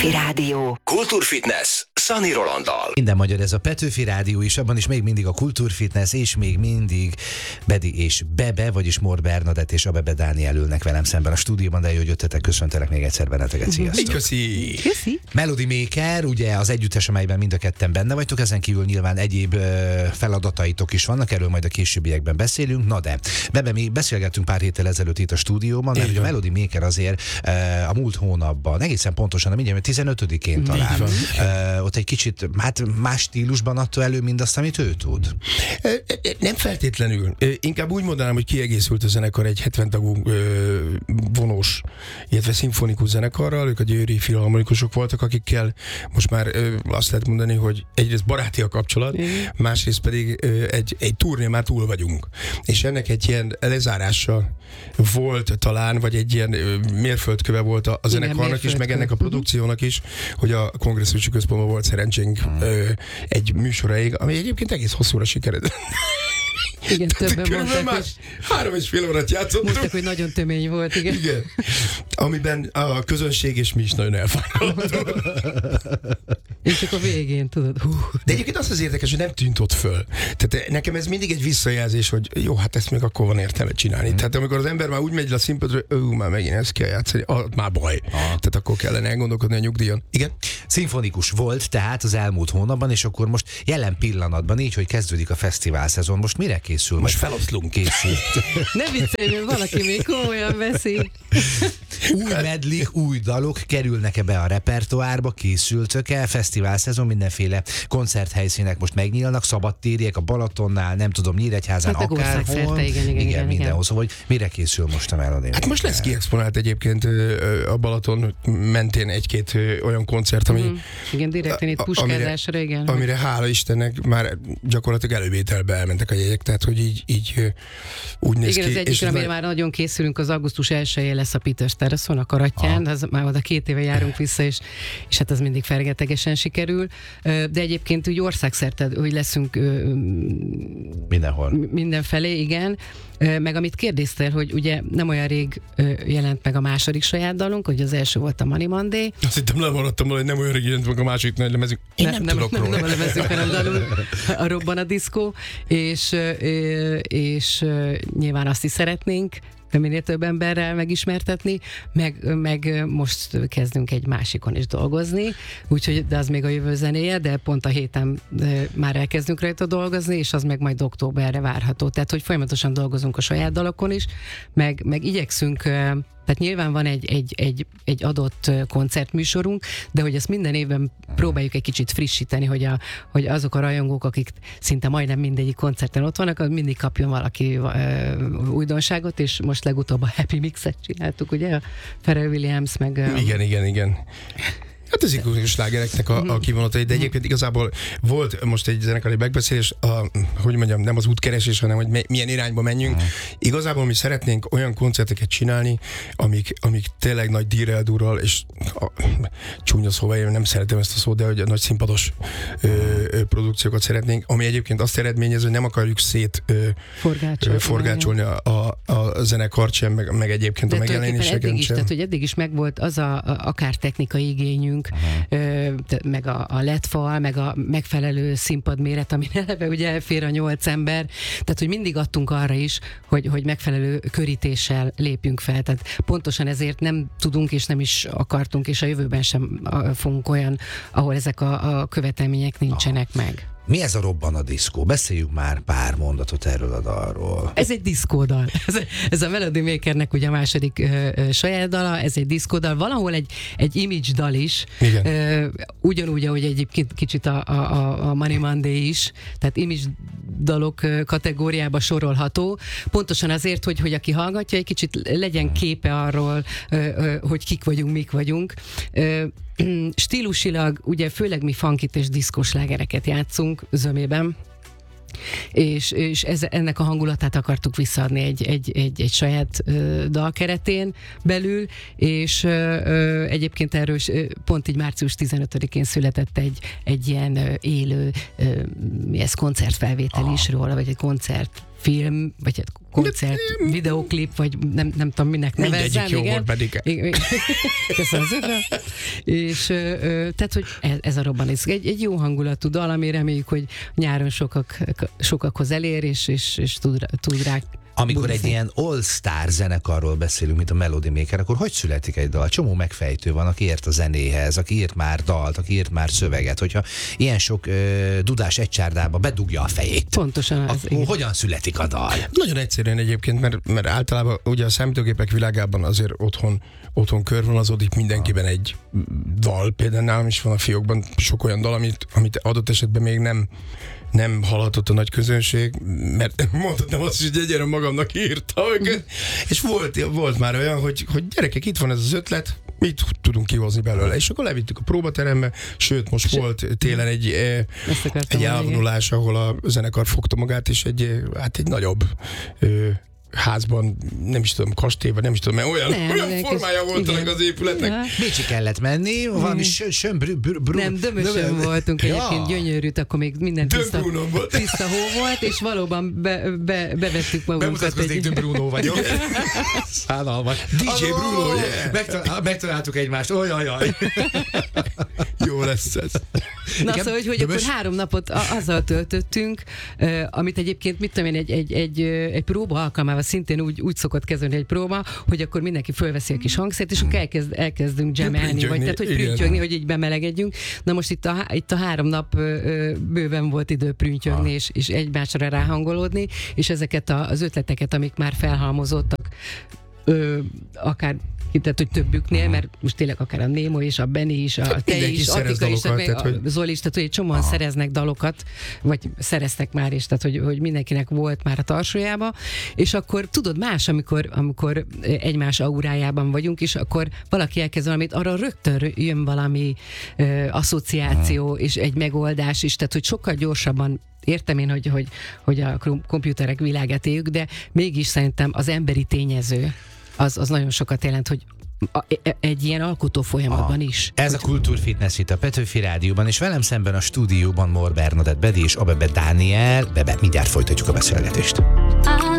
Petőfi Rádió. Kultúrfitness Szani Rolanddal. Minden magyar ez a Petőfi Rádió, és abban is még mindig a Kultúrfitness, és még mindig Bedi és Bebe, vagyis Mór Bernadett és a Bebe Dániel ülnek velem szemben a stúdióban, de jó, hogy jöttetek, köszöntelek még egyszer benneteket, sziasztok! Köszi! Melody Maker, ugye az együttes, amelyben mind a ketten benne vagytok, ezen kívül nyilván egyéb feladataitok is vannak, erről majd a későbbiekben beszélünk. Na de, Bebe, mi beszélgettünk pár héttel ezelőtt itt a stúdióban, mert a Melody Maker azért a múlt hónapban, egészen pontosan, mindjárt 15-én talán, ott egy kicsit más stílusban adta elő mindazt, amit ő tud. Nem feltétlenül. Inkább úgy mondanám, hogy kiegészült a zenekar egy 70 tagú vonós, illetve szimfonikus zenekarral. Ők a győri filharmonikusok voltak, akikkel most már azt lehet mondani, hogy egyrészt baráti a kapcsolat, másrészt pedig egy turné már túl vagyunk. És ennek egy ilyen lezárása volt talán, vagy egy ilyen mérföldköve volt a zenekarnak is, meg ennek a produkciónak is, hogy a Kongresszusi Központban volt szerencsénk egy műsoraig, ami egyébként egész hosszúra sikeredett. Igen, többen mondták, hogy 3,5 órát játszottunk. mondták, hogy nagyon tömény volt, igen. Igen. Amiben a közönség és mi is nagyon elfáradtunk. És csak a végén, tudod. De egyébként az érdekes, hogy nem tűnt ott föl. Tehát nekem ez mindig egy visszajelzés, hogy jó, hát ezt még akkor van értelme csinálni. Tehát amikor az ember már úgy megy le a színpadra, hogy már megint ezt kell játszani, már baj. Tehát akkor kellene elgondolkodni a nyugdíjon. Igen? Szimfonikus volt tehát az elmúlt hónapban, és akkor most jelen pillanatban így, hogy kezdődik a fesztivál szezon, most mire készül? Most feloszlunk. Készült. Ne viccelj, valaki még komolyan veszi. Új medlik, új dalok kerülnek-e be a repertoárba, készültök-e? Fesztivál szezon, mindenféle koncerthelyszínek most megnyílnak, szabadtériek a Balatonnál, nem tudom, Nyíregyházán, hát akárhol. Igen, mindenhol. Szóval, hogy mire készül most a Melody? Hát most lesz kiexponált egyébként a Balaton mentén egy-két olyan koncert, ami... Igen, direkten itt puskázásra, igen. Amire hála Istennek már gyakorlatilag elővételbe elmentek a jegyek, tehát hogy így úgy néz igen, ki. Igen, az egyikre, amire már nagyon készülünk, az augusztus 1-je lesz a Peters Terraszon, a Karattyán, az már oda 2 éve járunk vissza, és hát az mindig fergetegesen sikerül. De egyébként úgy országszerte, hogy leszünk mindenhol. Mindenfelé, igen. Meg amit kérdeztél, hogy ugye nem olyan rég jelent meg a második saját dalunk, hogy az első volt a Money Monday. Azt hittem, lemaradtam volna, hogy nem olyan rég jelent meg a második nagy lemezünk. Én nem tudok róla. Nem a lemezünk, hanem dalunk, a Robban a diszkó, és nyilván azt is szeretnénk minél több emberrel megismertetni, meg most kezdünk egy másikon is dolgozni, úgyhogy de az még a jövő zenéje, de pont a héten már elkezdünk rajta dolgozni, és az meg majd októberre várható. Tehát, hogy folyamatosan dolgozunk a saját dalokon is, meg igyekszünk. Tehát nyilván van egy adott koncertműsorunk, de hogy ezt minden évben próbáljuk egy kicsit frissíteni, hogy azok a rajongók, akik szinte majdnem mindegyik koncerten ott vannak, az mindig kapjon valaki újdonságot, és most legutóbb a Happy Mix-et csináltuk, ugye? A Pharrell Williams, meg... Igen. Hát ez ikonikus slágereknek a kivonatai, de egyébként igazából volt most egy zenekari megbeszélés, hogy mondjam, nem az útkeresés, hanem hogy milyen irányba menjünk. Igazából mi szeretnénk olyan koncerteket csinálni, amik tényleg nagy dírrel, és csúnya szóval én nem szeretem ezt a szót, de hogy a nagy színpados produkciókat szeretnénk, ami egyébként azt eredményez, hogy nem akarjuk forgácsolni a zenekart sem, meg egyébként de a megjelenéseken sem. Tehát, hogy eddig is megvolt az akár technikai igényünk, meg a LED-fal, meg a megfelelő színpadméret, ami eleve ugye elfér a 8 ember, tehát hogy mindig adtunk arra is, hogy megfelelő körítéssel lépjünk fel, tehát pontosan ezért nem tudunk és nem is akartunk, és a jövőben sem fogunk olyan, ahol ezek a követelmények nincsenek meg. Mi ez a Robban a diszkó? Beszéljük már pár mondatot erről a dalról. Ez egy diszkódal. Ez a Melody Makernek ugye a második saját dala, ez egy diszkódal. Valahol egy image dal is. Ugyanúgy, ahogy egyébként kicsit a Money Monday is. Tehát image dalok kategóriába sorolható. Pontosan azért, hogy aki hallgatja, egy kicsit legyen képe arról, hogy kik vagyunk, mik vagyunk. Stílusilag ugye főleg mi funkit és diszkós slágereket játszunk zömében, és ennek a hangulatát akartuk visszaadni egy saját dal keretén belül, és egyébként erről pont így március 15-én született egy ilyen élő koncertfelvétel is róla, vagy egy koncert film, vagy egy koncert, videoklip, vagy nem tudom, minek nevezzem. Mindegyik jó volt pedig. Köszönöm szépen. És tehát, hogy ez a robbanés. Egy jó hangulatú dal, ami reméljük, hogy nyáron sokakhoz elér, és tud rá. Amikor bulizni. egy ilyen all-star zenekarról beszélünk, mint a Melody Maker, akkor hogy születik egy dal? Csomó megfejtő van, aki ért a zenéhez, aki írt már dalt, aki írt már szöveget. Hogyha ilyen sok dudás egy csárdába bedugja a fejét, Pontosan az. akkor hogyan születik a dal? Nagyon egyszerűen egyébként, mert általában ugye a számítógépek világában azért otthon körvonalazódik mindenkiben egy dal. Például nálam is van a fiókban sok olyan dal, amit adott esetben még nem hallhatott a nagy közönség, mert mondhatnám azt is, hogy egyre magamnak írtam. És volt már olyan, hogy gyerekek, itt van ez az ötlet, mit tudunk kihozni belőle. És akkor levittük a próbaterembe, sőt, most volt télen egy elvonulás, ahol a zenekar fogta magát, és egy nagyobb házban, nem is tudom, kastély, vagy nem is tudom, mert olyan formája volt ennek az épületnek. Bécsi kellett menni, valami Nem, Dömösön voltunk egyébként, gyönyörűt, akkor még minden tiszta hó volt, és valóban bevettük magunkat. Bemutatkoznék, Döm Bruno vagyok. Szánalmas. DJ Bruno, yeah. Megtaláltuk egymást, olyajaj. Jó lesz ez. Na szóval, hogy akkor 3 napot azzal töltöttünk, amit egyébként, mit tudom én, egy próba alkalmával szintén úgy szokott kezdeni egy próba, hogy akkor mindenki fölveszi a kis hangszert, és akkor elkezdünk jamelni, vagy tehát, hogy prüntjögni, hogy így bemelegedjünk. Na most itt a 3 nap bőven volt idő prüntjögni, és egymásra ráhangolódni, és ezeket az ötleteket, amik már felhalmozottak, akár tehát, hogy többüknél, mert most tényleg akár a Némo is, a Benni is, a te is, Attika is, a Zoli is, tehát hogy egy csomóan szereznek dalokat, vagy szereztek már is, tehát hogy mindenkinek volt már a tarsójába, és akkor tudod más, amikor egymás aurájában vagyunk, és akkor valaki elkezd valamit, arra rögtön jön valami asszociáció, és egy megoldás is, tehát hogy sokkal gyorsabban értem én, hogy a komputerek világát éljük, de mégis szerintem az emberi tényező az nagyon sokat jelent, hogy egy ilyen alkotó folyamatban is. Ez a Kultúrfitness itt a Petőfi Rádióban, és velem szemben a stúdióban Mor Bernadett Bedi és Abebe Dániel. Bebe, mindjárt folytatjuk a beszélgetést.